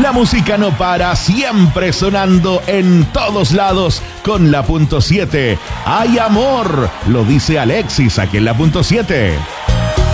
La música no para, siempre sonando en todos lados con la punto 7. ¡Hay amor! Lo dice Alexis aquí en la punto 7.